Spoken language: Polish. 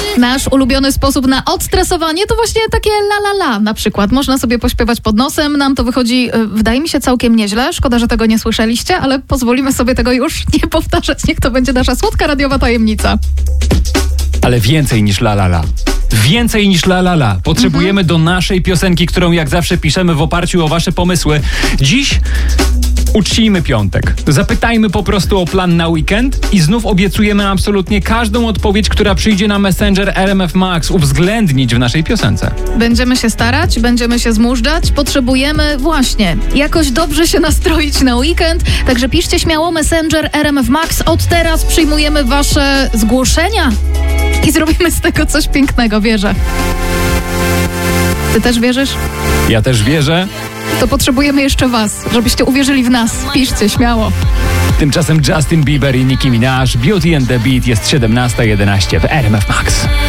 Nasz ulubiony sposób na odstresowanie to właśnie takie la na przykład. Można sobie pośpiewać pod nosem, nam to wychodzi, wydaje mi się, całkiem nieźle. Szkoda, że tego nie słyszeliście, ale pozwolimy sobie tego już nie powtarzać. Niech to będzie nasza słodka radiowa tajemnica. Ale więcej niż la. Więcej niż la. Potrzebujemy do naszej piosenki, którą jak zawsze piszemy w oparciu o wasze pomysły. Dziś uczcijmy piątek. Zapytajmy po prostu o plan na weekend i znów obiecujemy absolutnie każdą odpowiedź, która przyjdzie na Messenger RMF Max, uwzględnić w naszej piosence. Będziemy się starać, będziemy się zmużdżać. Potrzebujemy właśnie jakoś dobrze się nastroić na weekend. Także piszcie śmiało Messenger RMF Max. Od teraz przyjmujemy wasze zgłoszenia i zrobimy z tego coś pięknego, wierzę. Ty też wierzysz? Ja też wierzę. To potrzebujemy jeszcze was, żebyście uwierzyli w nas. Piszcie śmiało. Tymczasem Justin Bieber i Nicki Minaj, Beauty and the Beat, jest 17:11 w RMF Max.